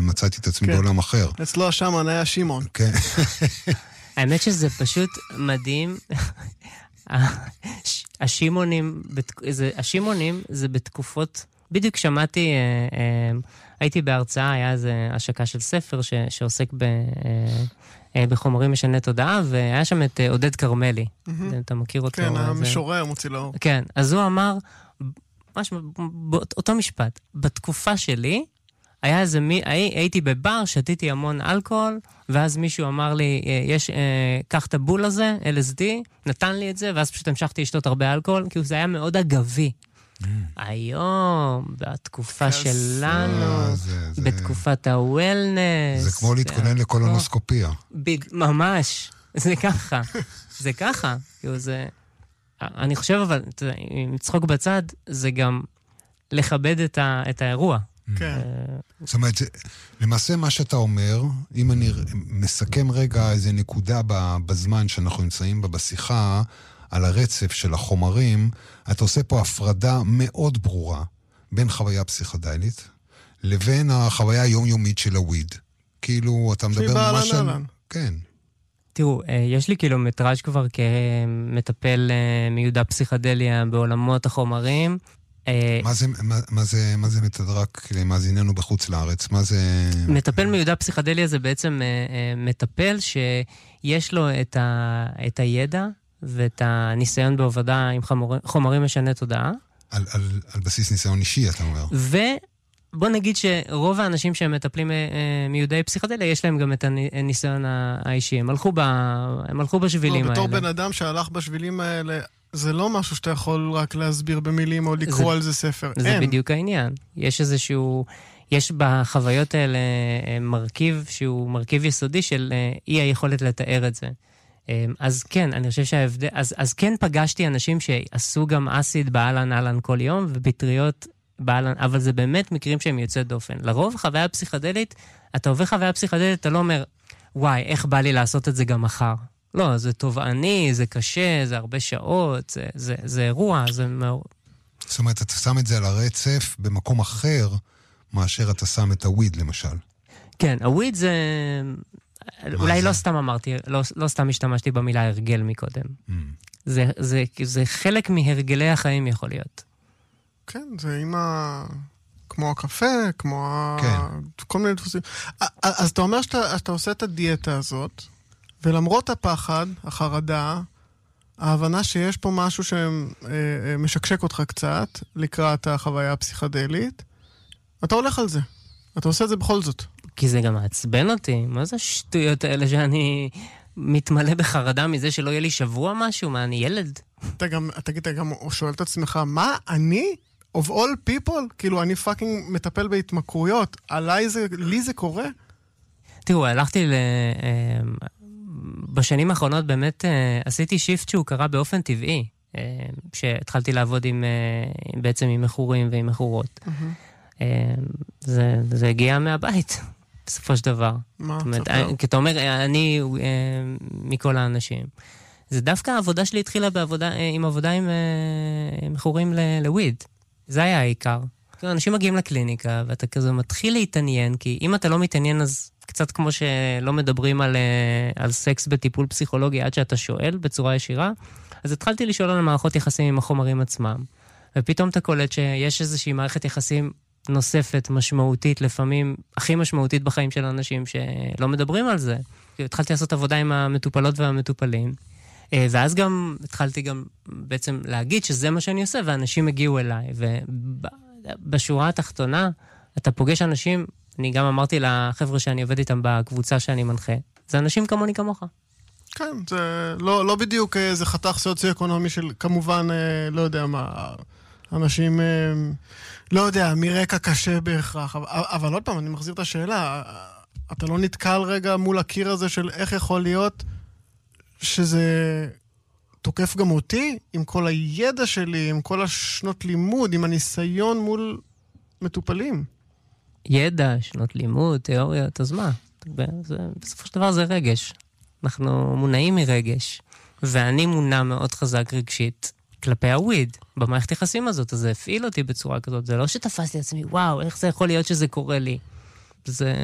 מצאתי את עצמי בעולם אחר. אצלו השמן היה שימון. כן. האמת שזה פשוט מדהים. השימונים זה בתקופות, בדיוק שמעתי, הייתי בהרצאה, היה איזה השקה של ספר שעוסק בחומרים משני תודעה, והיה שם את עודד קרמלי. אתה מכיר אותו? כן, המשורר מוציא לאור. כן, אז הוא אמר, אותו משפט, בתקופה שלי, הייתי בבר, שתיתי המון אלכוהול, ואז מישהו אמר לי, קח את הבול הזה, LSD, נתן לי את זה, ואז פשוט המשכתי לשתות הרבה אלכוהול, כי זה היה מאוד אגבי. היום, בתקופה שלנו, בתקופת הוולנס. זה כמו להתכונן לקולונוסקופיה. ממש, זה ככה. זה ככה. אני חושב, אבל, אם צחוק בצד, זה גם לכבד את האירוע. כן. זאת אומרת, למעשה מה שאתה אומר, אם אני מסכם רגע איזה נקודה בזמן שאנחנו נמצאים בה בשיחה, על הרצף של החומרים, אתה עושה פה הפרדה מאוד ברורה בין חוויה פסיכדלית לבין החוויה היומיומית של הוויד. כאילו, אתה מדבר ממש על... כן. תראו, יש לי קילומטראז' כבר כמטפל מיודע פסיכדליה בעולמות החומרים. מה זה מתדרק למאזיננו בחוץ לארץ? מה זה... מטפל מיודע פסיכדליה זה בעצם מטפל שיש לו את הידע ואת הניסיון בעבודה עם חומרים משני תודעה. על בסיס ניסיון אישי, אתה אומר. ובוא נגיד שרוב האנשים שהם מטפלים מיודעי פסיכדליה, יש להם גם את הניסיון האישי. הם הלכו בשבילים האלה. בתור בן אדם שהלך בשבילים האלה, זה לא משהו שאתה יכול רק להסביר במילים או לקרוא על זה ספר. זה בדיוק העניין. יש איזשהו... יש בחוויות האלה מרכיב שהוא מרכיב יסודי של אי היכולת לתאר את זה. אז כן, אני חושב שההבדל... אז כן פגשתי אנשים שעשו גם אסיד באלן כל יום, ובטריות באלן, אבל זה באמת מקרים שהם יוצאי דופן. לרוב, חוויה פסיכדלית, אתה עובר חוויה פסיכדלית, אתה לא אומר, וואי, איך בא לי לעשות את זה גם מחר? לא, זה תובעני, זה קשה, זה הרבה שעות, זה אירוע, זה... זאת אומרת, אתה שם את זה על הרצף במקום אחר, מאשר אתה שם את הוויד, למשל. כן, הוויד זה... אולי לא סתם אמרתי, לא סתם השתמשתי במילה הרגל מקודם. זה חלק מהרגלי החיים יכול להיות. כן, זה עם כמו הקפה, כמו כל מיני דפוסים. אז אתה אומר שאתה עושה את הדיאטה הזאת, ולמרות הפחד, החרדה, ההבנה שיש פה משהו שמשקשק אותך קצת, לקראת החוויה הפסיכדלית, אתה הולך על זה. אתה עושה את זה בכל זאת. כי זה גם מעצבן אותי. מה זה השטויות האלה שאני מתמלא בחרדה מזה שלא יהיה לי שבוע משהו? מה, אני ילד? אתה גם שואל את עצמך, מה אני? Of all people? כאילו, אני פאקינג מטפל בהתמכרויות. לי זה קורה? תראו, הלכתי בשנים האחרונות באמת עשיתי שיפט שהוא קרה באופן טבעי, שהתחלתי לעבוד בעצם עם מכורים ועם מכורות. זה הגיע מהבית, בסופו של דבר. כי אתה אומר, אני מכל האנשים. זה דווקא העבודה שלי התחילה עם עבודה עם מכורים לוויד. זה היה העיקר. אנשים מגיעים לקליניקה, ואתה כזה מתחיל להתעניין, כי אם אתה לא מתעניין, אז קצת כמו שלא מדברים על סקס בטיפול פסיכולוגי עד שאתה שואל בצורה ישירה, אז התחלתי לשאול על מערכות יחסים עם החומרים עצמם. ופתאום אתה קולט שיש איזושהי מערכת יחסים נוספת, משמעותית, לפעמים הכי משמעותית בחיים של אנשים שלא מדברים על זה. התחלתי לעשות עבודה עם המטופלות והמטופלים, ואז גם התחלתי גם בעצם להגיד שזה מה שאני עושה, ואנשים הגיעו אליי. ובשורה התחתונה, אתה פוגש אנשים, אני גם אמרתי לחבר'ה שאני עובד איתם בקבוצה שאני מנחה, זה אנשים כמוני כמוך. כן, זה לא בדיוק איזה חתך סוציו-אקונומי של, כמובן, לא יודע מה, אנשים, לא יודע, מרקע קשה בהכרח, אבל עוד פעם, אני מחזיר את השאלה, אתה לא נתקל רגע מול הקיר הזה של איך יכול להיות שזה תוקף גם אותי, עם כל הידע שלי, עם כל השנות לימוד, עם הניסיון מול מטופלים. ידע, שנות לימוד, תיאוריות, אז מה? בסופו של דבר זה רגש. אנחנו מונעים מרגש, ואני מונע מאוד חזק רגשית כלפי הוויד, במערכת יחסים הזאת, אז זה הפעיל אותי בצורה כזאת, זה לא שתפסתי עצמי, וואו, איך זה יכול להיות שזה קורה לי? זה